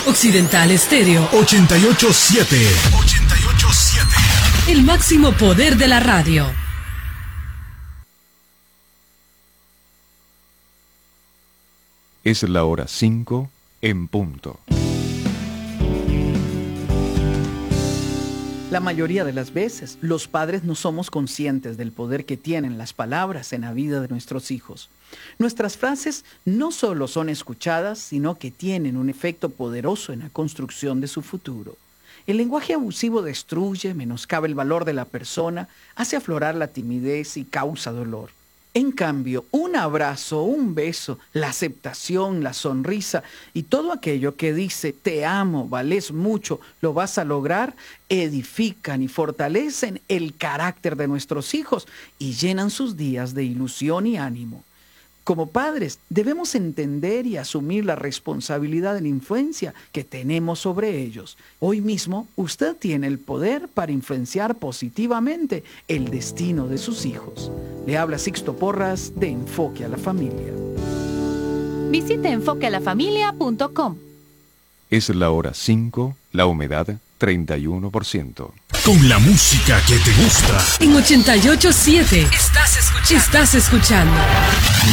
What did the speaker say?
Occidental Estéreo 88.7. El máximo poder de la radio. Es la hora 5 en punto. La mayoría de las veces, los padres no somos conscientes del poder que tienen las palabras en la vida de nuestros hijos. Nuestras frases no solo son escuchadas, sino que tienen un efecto poderoso en la construcción de su futuro. El lenguaje abusivo destruye, menoscaba el valor de la persona, hace aflorar la timidez y causa dolor. En cambio, un abrazo, un beso, la aceptación, la sonrisa y todo aquello que dice te amo, vales mucho, lo vas a lograr, edifican y fortalecen el carácter de nuestros hijos y llenan sus días de ilusión y ánimo. Como padres, debemos entender y asumir la responsabilidad de la influencia que tenemos sobre ellos. Hoy mismo, usted tiene el poder para influenciar positivamente el destino de sus hijos. Le habla Sixto Porras de Enfoque a la Familia. Visite enfoquealafamilia.com. Es la hora 5, la humedad 31%. Con la música que te gusta. En 88.7 estás escuchando.